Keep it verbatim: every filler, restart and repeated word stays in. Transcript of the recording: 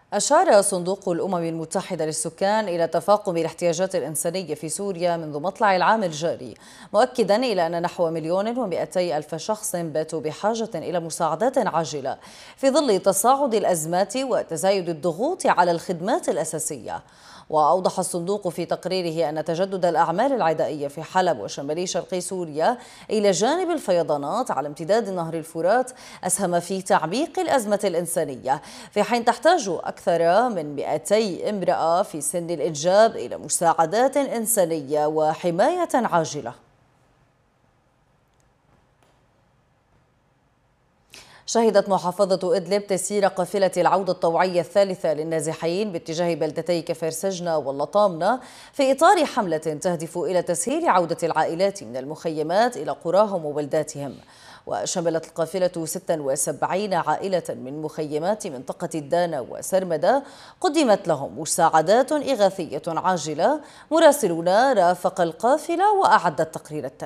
أشار صندوق الأمم المتحدة للسكان إلى تفاقم الاحتياجات الإنسانية في سوريا منذ مطلع العام الجاري، مؤكدا إلى أن نحو مليون ومئتي ألف شخص باتوا بحاجة إلى مساعدات عاجلة في ظل تصاعد الأزمات وتزايد الضغوط على الخدمات الأساسية. وأوضح الصندوق في تقريره أن تجدد الأعمال العدائية في حلب وشمالي شرقي سوريا إلى جانب الفيضانات على امتداد نهر الفرات أسهم في تعميق الأزمة الإنسانية، في حين تحتاج أكثر من مئتي امرأة في سن الإنجاب إلى مساعدات إنسانية وحماية عاجلة. شهدت محافظة إدلب تسيير قافلة العودة الطوعية الثالثة للنازحين باتجاه بلدتي كفر سجنة واللطامنة في إطار حملة تهدف إلى تسهيل عودة العائلات من المخيمات إلى قراهم وبلداتهم. وشملت القافلة ستة وسبعين عائلة من مخيمات منطقة الدانا وسرمدة قدمت لهم مساعدات إغاثية عاجلة. مراسلون رافق القافلة وأعد التقرير التالي.